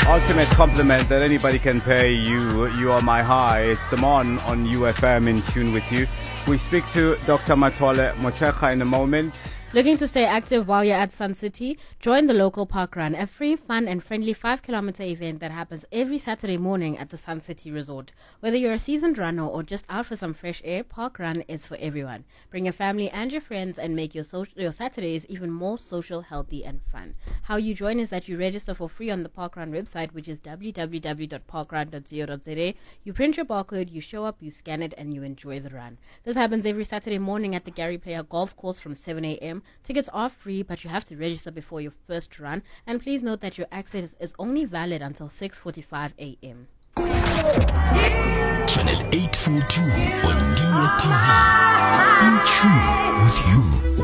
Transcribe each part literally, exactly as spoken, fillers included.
ultimate compliment that anybody can pay you. You are my high. It's the Mon on U F M, in tune with you. We speak to Doctor Mathole Motshekga in a moment. Looking to stay active while you're at Sun City? Join the local park run, a free, fun and friendly five kilometer event that happens every Saturday morning at the Sun City Resort. Whether you're a seasoned runner or just out for some fresh air, Park Run is for everyone. Bring your family and your friends and make your, so- your Saturdays even more social, healthy and fun. How you join is that you register for free on the Park Run website, which is w w w dot park run dot co dot z a. You print your barcode, you show up, you scan it and you enjoy the run. This happens every Saturday morning at the Gary Player Golf Course from seven a.m. Tickets are free, but you have to register before your first run. And please note that your access is only valid until six forty-five a.m. Channel eight forty-two on D S T V. In tune with you.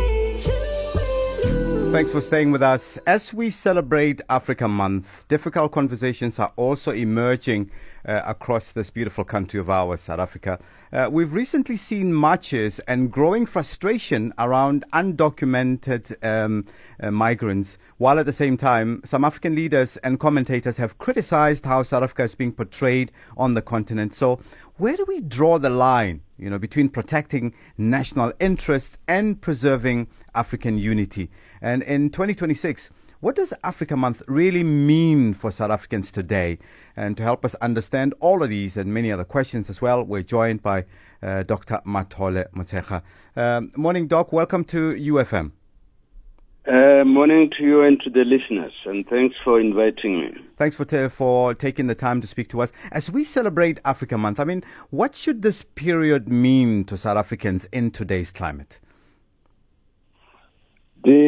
Thanks for staying with us. As we celebrate Africa Month, difficult conversations are also emerging uh, across this beautiful country of ours, South Africa. Uh, we've recently seen marches and growing frustration around undocumented um, uh, migrants, while at the same time, some African leaders and commentators have criticized how South Africa is being portrayed on the continent. So where do we draw the line, you know, between protecting national interests and preserving African unity? And in twenty twenty-six, what does Africa Month really mean for South Africans today? And to help us understand all of these and many other questions as well, we're joined by uh, Doctor Mathole Motshekga. Um, morning, Doc. Welcome to U F M. Uh, morning to you and to the listeners, and thanks for inviting me. Thanks for t- for taking the time to speak to us. As we celebrate Africa Month, I mean, what should this period mean to South Africans in today's climate?